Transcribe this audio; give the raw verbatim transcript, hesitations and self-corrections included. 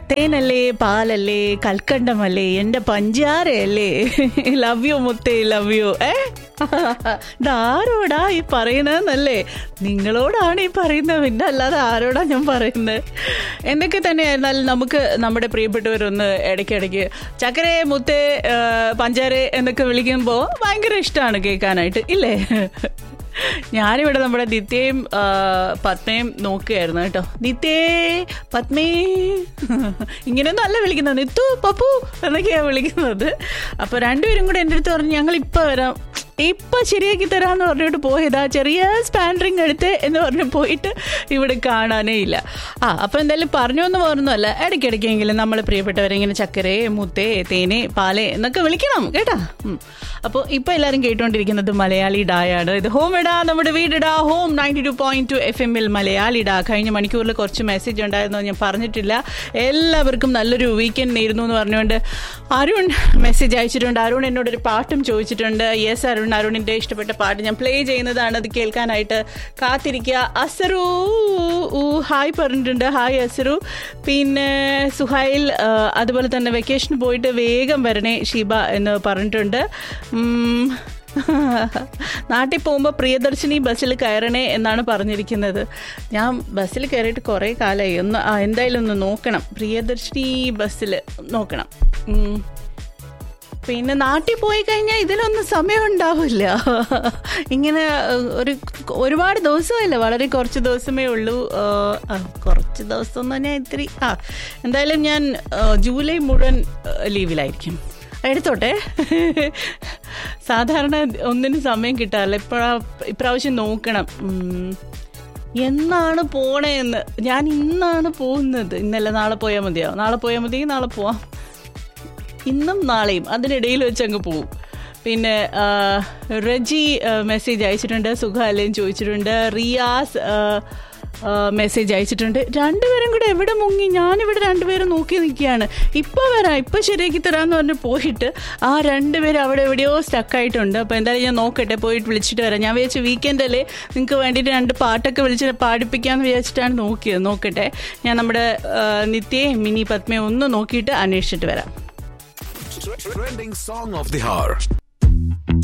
തേനല്ലേ, പാലല്ലേ, കൽക്കണ്ടമല്ലേ, എൻ്റെ പഞ്ചാരയല്ലേ, love you മുത്തേ, love you. ഏ ഇതാരോടാ ഈ പറയുന്നതെന്നല്ലേ? നിങ്ങളോടാണ് ഈ പറയുന്നത്, പിന്നെ അല്ലാതെ ആരോടാ ഞാൻ പറയുന്നത്? എന്തൊക്കെ തന്നെയായിരുന്നാലും നമുക്ക് നമ്മുടെ പ്രിയപ്പെട്ടവരൊന്ന് ഇടയ്ക്കിടയ്ക്ക് ചക്കരെ, മുത്തേ, പഞ്ചാര എന്നൊക്കെ വിളിക്കുമ്പോൾ ഭയങ്കര ഇഷ്ടമാണ് കേൾക്കാനായിട്ട്, ഇല്ലേ? ഞാനിവിടെ നമ്മുടെ നിത്യയും പത്മയും നോക്കുകയായിരുന്നു കേട്ടോ. നിത്യേ, പത്മേ, ഇങ്ങനെയൊന്നും അല്ല വിളിക്കുന്നത്, നിത്തു, പപ്പു എന്നൊക്കെയാണ് വിളിക്കുന്നത്. അപ്പോൾ രണ്ടുപേരും കൂടെ എൻ്റെ അടുത്ത് പറഞ്ഞു ഞങ്ങൾ ഇപ്പം വരാം, ഇപ്പം ശരിയാക്കി തരാമെന്ന് പറഞ്ഞിട്ട് പോയതാ, ചെറിയ സ്പാൻഡറിങ് എടുത്ത് എന്ന് പറഞ്ഞ് പോയിട്ട് ഇവിടെ കാണാനേ ഇല്ല. ആ അപ്പോൾ എന്തായാലും പറഞ്ഞൊന്നും പറഞ്ഞൊന്നുമല്ല, ഇടയ്ക്കിടയ്ക്കെങ്കിലും നമ്മൾ പ്രിയപ്പെട്ടവരെ ഇങ്ങനെ ചക്കരേ, മുത്തേ, തേനെ, പാലേ എന്നൊക്കെ വിളിക്കണം കേട്ടാ. അപ്പോൾ ഇപ്പോൾ എല്ലാവരും കേട്ടുകൊണ്ടിരിക്കുന്നത് മലയാളി ഡായാണ്. ഇത് ഹോം ഇടാ, നമ്മുടെ വീടിടാ, home ninety two point two F എമ്മിൽ മലയാളി ഡാ. കഴിഞ്ഞ മണിക്കൂറിൽ കുറച്ച് മെസ്സേജ് ഉണ്ടായിരുന്നു, ഞാൻ പറഞ്ഞിട്ടില്ല. എല്ലാവർക്കും നല്ലൊരു വീക്കെൻഡ് നേരുന്നു എന്ന് പറഞ്ഞുകൊണ്ട് അരുൺ മെസ്സേജ് അയച്ചിട്ടുണ്ട്. അരുൺ എന്നോടൊരു പാട്ടും ചോദിച്ചിട്ടുണ്ട്. യെസ് അരുൺ, അരുണിൻ്റെ ഇഷ്ടപ്പെട്ട പാട്ട് ഞാൻ പ്ലേ ചെയ്യുന്നതാണ്, അത് കേൾക്കാനായിട്ട് കാത്തിരിക്കുക. അസറു ഹായ് പറഞ്ഞിട്ടുണ്ട്. ഹായ് അസറു. പിന്നെ സുഹൈൽ അതുപോലെ തന്നെ വെക്കേഷന് പോയിട്ട് വേഗം വരണേ ഷീബ എന്ന് പറഞ്ഞിട്ടുണ്ട്. നാട്ടിൽ പോകുമ്പോൾ പ്രിയദർശിനി ബസ്സിൽ കയറണേ എന്നാണ് പറഞ്ഞിരിക്കുന്നത്. ഞാൻ ബസ്സിൽ കയറിയിട്ട് കുറേ കാലമായി, ഒന്ന് എന്തായാലും ഒന്ന് നോക്കണം, പ്രിയദർശിനി ബസ്സിൽ നോക്കണം. പിന്നെ നാട്ടിൽ പോയി കഴിഞ്ഞാൽ ഇതിനൊന്നും സമയം ഉണ്ടാവില്ല. ഇങ്ങനെ ഒരു ഒരുപാട് ദിവസമല്ല, വളരെ കുറച്ച് ദിവസമേ ഉള്ളൂ. കുറച്ച് ദിവസം എന്ന് പറഞ്ഞാൽ ഇത്തിരി ആ എന്തായാലും ഞാൻ ജൂലൈ മുഴുവൻ ലീവിലായിരിക്കും. എടുത്തോട്ടെ, സാധാരണ ഒന്നിനും സമയം കിട്ടാറില്ല. ഇപ്പോഴാ ഇപ്രാവശ്യം നോക്കണം എന്നാണ് പോണേന്ന്. ഞാൻ ഇന്നാണ് പോകുന്നത്, ഇന്നല്ല നാളെ പോയാൽ മതിയോ? നാളെ പോയാൽ മതി, നാളെ പോവാം, ഇന്നും നാളെയും അതിനിടയിൽ വെച്ച് അങ്ങ് പോവും. പിന്നെ റജി മെസ്സേജ് അയച്ചിട്ടുണ്ട്, സുഖാലയം ചോദിച്ചിട്ടുണ്ട്. റിയാസ് മെസ്സേജ് അയച്ചിട്ടുണ്ട്. രണ്ടുപേരും കൂടെ എവിടെ മുങ്ങി? ഞാനിവിടെ രണ്ടുപേരും നോക്കി നിൽക്കുകയാണ്. ഇപ്പോൾ വരാം, ഇപ്പോൾ ശരിയാക്കി തരാമെന്ന് പറഞ്ഞ് പോയിട്ട് ആ രണ്ടുപേരും അവിടെ എവിടെയോ സ്റ്റക്കായിട്ടുണ്ട്. അപ്പോൾ എന്തായാലും ഞാൻ നോക്കട്ടെ, പോയിട്ട് വിളിച്ചിട്ട് വരാം. ഞാൻ വിചാരിച്ചു വീക്കെൻഡ് അല്ലേ, നിങ്ങൾക്ക് വേണ്ടിയിട്ട് രണ്ട് പാട്ടൊക്കെ വിളിച്ച് പാടിപ്പിക്കാമെന്ന് വിചാരിച്ചിട്ടാണ് നോക്കിയത്. നോക്കട്ടെ, ഞാൻ നമ്മുടെ നിത്യയും മിനി പത്മയും ഒന്ന് നോക്കിയിട്ട് അന്വേഷിച്ചിട്ട് വരാം. Trending song of the hour.